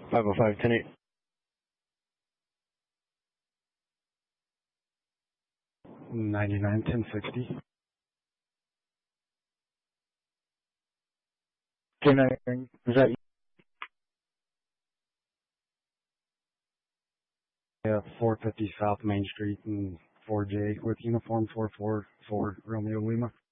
505, 10-8. 99, 1060. K9, is that you? Yeah, 450 South Main Street and 4J with uniform 444 Romeo Lima.